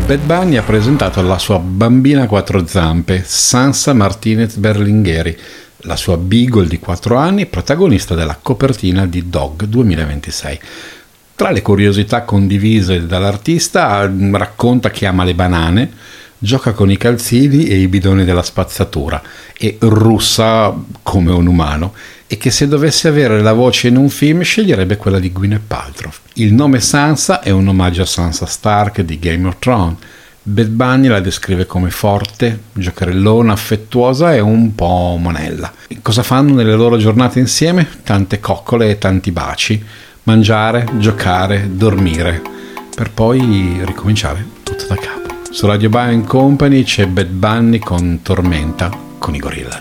Bad Bunny ha presentato la sua bambina a quattro zampe, Sansa Martinez Berlingueri, la sua beagle di 4 anni, protagonista della copertina di Dog 2026. Tra le curiosità condivise dall'artista, racconta che ama le banane, gioca con i calzini e i bidoni della spazzatura e russa come un umano, e che se dovesse avere la voce in un film sceglierebbe quella di Gwyneth Paltrow. Il nome Sansa è un omaggio a Sansa Stark di Game of Thrones. Bad Bunny la descrive come forte, giocherellona, affettuosa e un po' monella. Cosa fanno nelle loro giornate insieme? Tante coccole e tanti baci, mangiare, giocare, dormire, per poi ricominciare tutto da capo. Su Radio Bye & Company c'è Bad Bunny con Tormenta con i Gorilla.